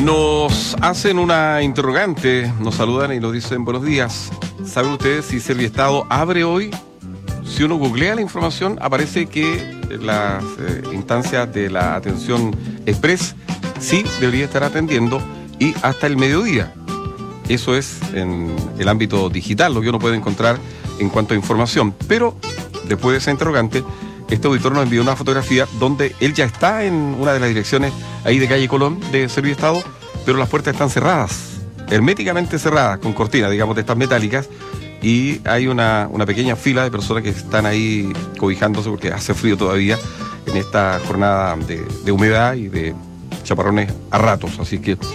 Nos hacen una interrogante, nos saludan y nos dicen buenos días. ¿Saben ustedes si Serviestado abre hoy? Si uno googlea la información, aparece que las instancias de la atención express sí debería estar atendiendo y hasta el mediodía. Eso es en el ámbito digital, lo que uno puede encontrar en cuanto a información. Pero después de esa interrogante, este auditor nos envió una fotografía donde él ya está en una de las direcciones ahí de calle Colón de Serviestado, pero las puertas están cerradas, herméticamente cerradas, con cortinas, digamos, de estas metálicas, y hay una pequeña fila de personas que están ahí cobijándose porque hace frío todavía en esta jornada de humedad y de chaparrones a ratos. Así que